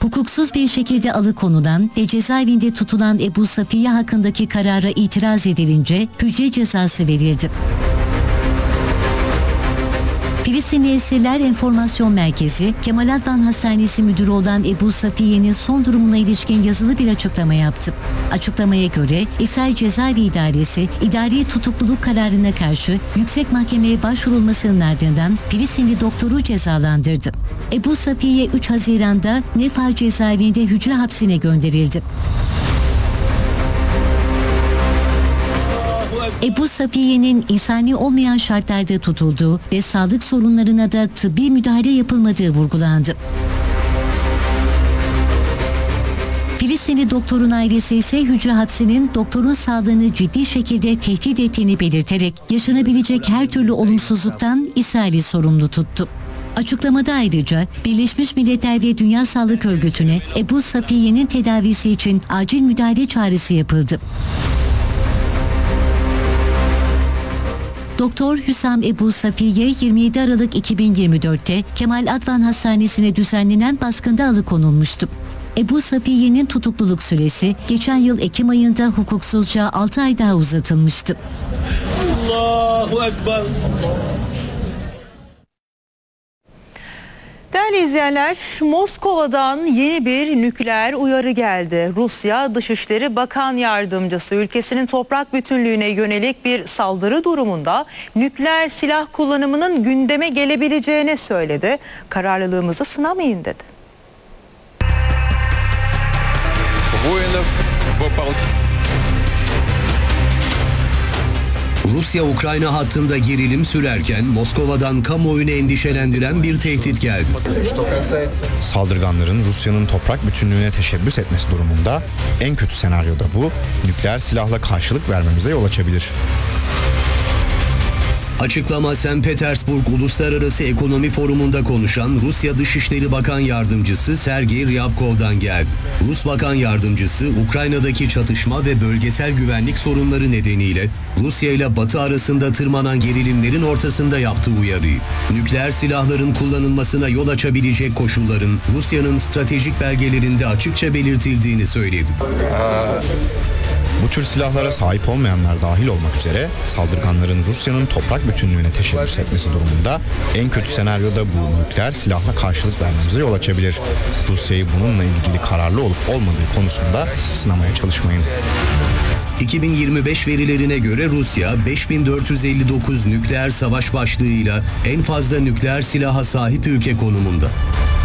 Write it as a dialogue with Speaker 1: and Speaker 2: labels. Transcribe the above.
Speaker 1: Hukuksuz bir şekilde alıkonulan ve cezaevinde tutulan Ebu Safiye hakkındaki karara itiraz edilince hücre cezası verildi. Filistinli Esirler Enformasyon Merkezi, Kemal Advan Hastanesi Müdürü olan Ebu Safiye'nin son durumuna ilişkin yazılı bir açıklama yaptı. Açıklamaya göre İsrail Cezaevi İdaresi, idari tutukluluk kararına karşı yüksek mahkemeye başvurulmasının ardından Filistinli doktoru cezalandırdı. Ebu Safiye 3 Haziran'da Nefa cezaevinde hücre hapsine gönderildi. Ebu Safiye'nin insani olmayan şartlarda tutulduğu ve sağlık sorunlarına da tıbbi müdahale yapılmadığı vurgulandı. Filistinli doktorun ailesi ise hücre hapsinin doktorun sağlığını ciddi şekilde tehdit ettiğini belirterek yaşanabilecek her türlü olumsuzluktan İsrail'i sorumlu tuttu. Açıklamada ayrıca Birleşmiş Milletler ve Dünya Sağlık Örgütü'ne Ebu Safiye'nin tedavisi için acil müdahale çağrısı yapıldı. Doktor Hüsam Ebu Safiye 27 Aralık 2024'te Kemal Advan Hastanesi'ne düzenlenen baskında alıkonulmuştu. Ebu Safiye'nin tutukluluk süresi geçen yıl Ekim ayında hukuksuzca 6 ay daha uzatılmıştı.
Speaker 2: Allahu Ekber.
Speaker 3: Değerli izleyenler, Moskova'dan yeni bir nükleer uyarı geldi. Rusya Dışişleri Bakan Yardımcısı ülkesinin toprak bütünlüğüne yönelik bir saldırı durumunda nükleer silah kullanımının gündeme gelebileceğini söyledi. Kararlılığımızı sınamayın dedi.
Speaker 4: Rusya-Ukrayna hattında gerilim sürerken Moskova'dan kamuoyunu endişelendiren bir tehdit geldi.
Speaker 5: Saldırganların Rusya'nın toprak bütünlüğüne teşebbüs etmesi durumunda en kötü senaryoda bu, nükleer silahla karşılık vermemize yol açabilir.
Speaker 4: Açıklama St. Petersburg Uluslararası Ekonomi Forumu'nda konuşan Rusya Dışişleri Bakan Yardımcısı Sergey Ryabkov'dan geldi. Rus Bakan Yardımcısı Ukrayna'daki çatışma ve bölgesel güvenlik sorunları nedeniyle Rusya ile Batı arasında tırmanan gerilimlerin ortasında yaptığı uyarıyı, nükleer silahların kullanılmasına yol açabilecek koşulların Rusya'nın stratejik belgelerinde açıkça belirtildiğini söyledi.
Speaker 5: Bu tür silahlara sahip olmayanlar dahil olmak üzere saldırganların Rusya'nın toprak bütünlüğüne teşebbüs etmesi durumunda en kötü senaryoda bu nükleer silahla karşılık vermemize yol açabilir. Rusya'yı bununla ilgili kararlı olup olmadığı konusunda sınamaya çalışmayın.
Speaker 4: 2025 verilerine göre Rusya 5459 nükleer savaş başlığıyla en fazla nükleer silaha sahip ülke konumunda.